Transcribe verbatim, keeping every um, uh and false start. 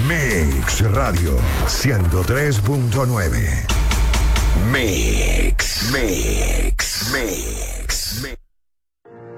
Mix Radio ciento tres punto nueve. Mix, Mix, Mix, Mix.